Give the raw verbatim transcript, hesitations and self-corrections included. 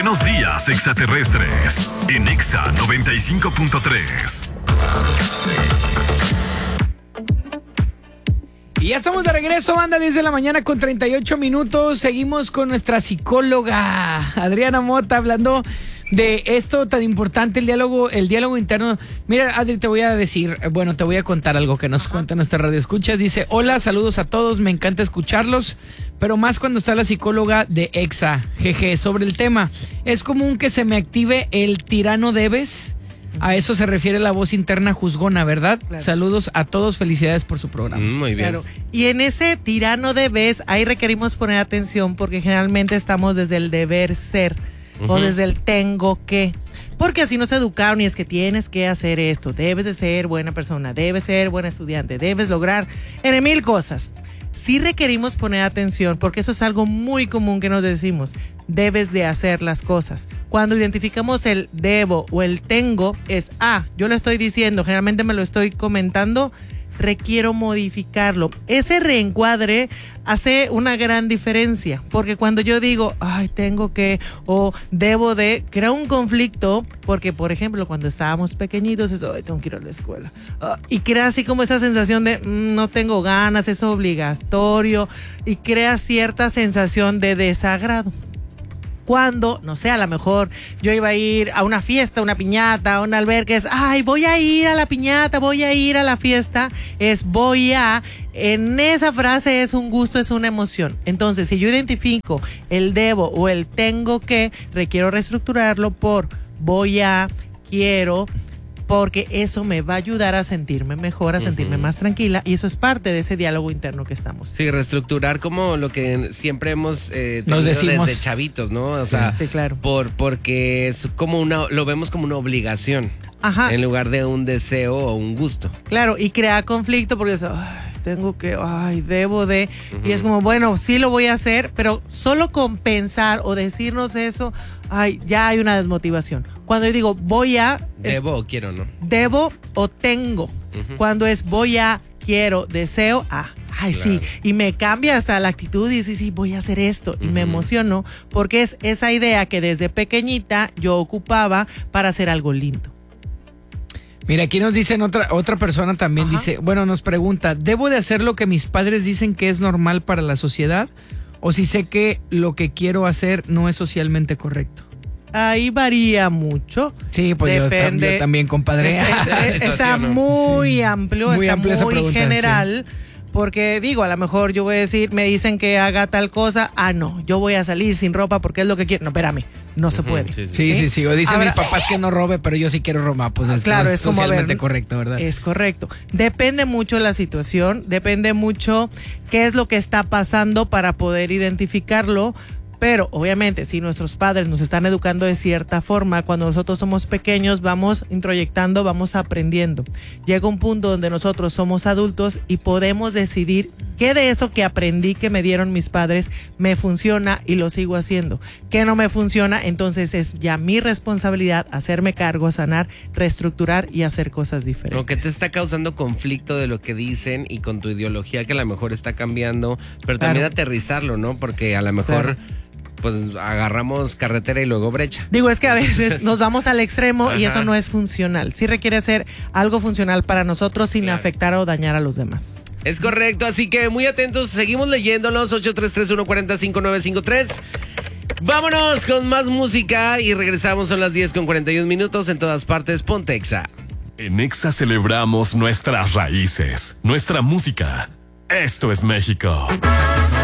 Buenos días, extraterrestres. En Exa noventa y cinco punto tres. Y ya estamos de regreso, banda, diez de la mañana con treinta y ocho minutos. Seguimos con nuestra psicóloga, Adriana Mota, hablando de esto tan importante, el diálogo, el diálogo interno. Mira, Adri, te voy a decir, bueno, te voy a contar algo que nos cuenta nuestra radio escucha. Dice, hola, saludos a todos, me encanta escucharlos, pero más cuando está la psicóloga de Exa, jeje, sobre el tema. Es común que se me active el tirano debes. A eso se refiere la voz interna juzgona, ¿verdad? Claro. Saludos a todos, felicidades por su programa. Mm, muy bien. Claro. Y en ese tirano debes, ahí requerimos poner atención porque generalmente estamos desde el deber ser uh-huh. o desde el tengo que. Porque así nos educaron y es que tienes que hacer esto, debes de ser buena persona, debes ser buen estudiante, debes lograr en mil cosas. Sí requerimos poner atención porque eso es algo muy común que nos decimos. Debes de hacer las cosas. Cuando identificamos el debo o el tengo es, ah, yo lo estoy diciendo, generalmente me lo estoy comentando, requiero modificarlo. Ese reencuadre hace una gran diferencia, porque cuando yo digo, ay, tengo que, o debo de, crea un conflicto, porque por ejemplo, cuando estábamos pequeñitos, es, ay, tengo que ir a la escuela, uh, y crea así como esa sensación de, mmm, no tengo ganas, es obligatorio, y crea cierta sensación de desagrado. Cuando, no sé, a lo mejor yo iba a ir a una fiesta, una piñata, a un albergue, es, ay, voy a ir a la piñata, voy a ir a la fiesta, es voy a, en esa frase es un gusto, es una emoción. Entonces, si yo identifico el debo o el tengo que, requiero reestructurarlo por voy a, quiero, porque eso me va a ayudar a sentirme mejor, a sentirme uh-huh. más tranquila, y eso es parte de ese diálogo interno que estamos. Sí, reestructurar como lo que siempre hemos eh, tenido Nos decimos desde chavitos, ¿no? O sí, sea, sí, claro. por, porque es como una, lo vemos como una obligación, ajá. en lugar de un deseo o un gusto. Claro, y crea conflicto porque es, ay, tengo que, ay, debo de, uh-huh. y es como, bueno, sí lo voy a hacer, pero solo con pensar o decirnos eso, ay, ya hay una desmotivación. Cuando yo digo voy a... Debo o quiero, ¿no? Debo o tengo. Uh-huh. Cuando es voy a, quiero, deseo, ah, ay, claro. sí. Y me cambia hasta la actitud y dice, sí, voy a hacer esto. Uh-huh. Y me emociono porque es esa idea que desde pequeñita yo ocupaba para hacer algo lindo. Mira, aquí nos dicen otra, otra persona también, ajá. dice, bueno, nos pregunta, ¿debo de hacer lo que mis padres dicen que es normal para la sociedad? ¿O si sé que lo que quiero hacer no es socialmente correcto? Ahí varía mucho. Sí, pues yo, tam- yo también, compadre. Es, es, es, está muy sí. amplio, muy está muy general. Sí. Porque digo, a lo mejor yo voy a decir, me dicen que haga tal cosa, ah, no, yo voy a salir sin ropa porque es lo que quiero. No, espérame, no uh-huh, se puede. Sí, sí, sí. sí, sí. O dicen mis papás que no robe, pero yo sí quiero robar, pues es, claro, es, es como, socialmente ver, correcto, ¿verdad? Es correcto. Depende mucho de la situación, depende mucho qué es lo que está pasando para poder identificarlo. Pero obviamente si nuestros padres nos están educando de cierta forma, cuando nosotros somos pequeños vamos introyectando, vamos aprendiendo. Llega un punto donde nosotros somos adultos y podemos decidir qué de eso que aprendí que me dieron mis padres me funciona y lo sigo haciendo. ¿Qué no me funciona? Entonces es ya mi responsabilidad hacerme cargo, sanar, reestructurar y hacer cosas diferentes. Lo que te está causando conflicto de lo que dicen y con tu ideología que a lo mejor está cambiando, pero también claro. aterrizarlo, ¿no? Porque a lo mejor... Claro. Pues agarramos carretera y luego brecha. Digo, es que a veces nos vamos al extremo Ajá. y eso no es funcional. Sí requiere ser algo funcional para nosotros sin claro. afectar o dañar a los demás. Es correcto, así que muy atentos, seguimos leyéndolos. Ocho tres tres uno cuatro cinco nueve cinco tres. Vámonos con más música y regresamos a las diez con cuarenta y un minutos en todas partes. Ponte Exa. En Exa celebramos nuestras raíces, nuestra música. Esto es México.